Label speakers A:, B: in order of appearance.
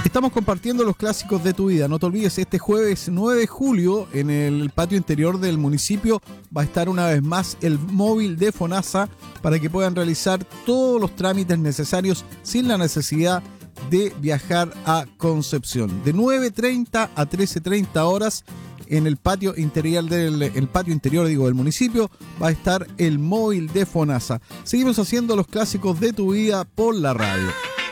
A: Estamos compartiendo los clásicos de tu vida. No te olvides, este jueves 9 de julio en el patio interior del municipio va a estar una vez más el móvil de FONASA para que puedan realizar todos los trámites necesarios sin la necesidad de viajar a Concepción. De 9:30 a 13:30 horas en el patio interior del municipio va a estar el móvil de FONASA. Seguimos haciendo los clásicos de tu vida por la radio.